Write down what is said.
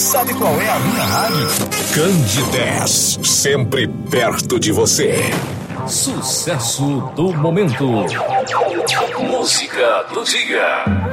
Sabe qual é a minha rádio? Candidez, sempre perto de você. Sucesso do momento. Música do dia.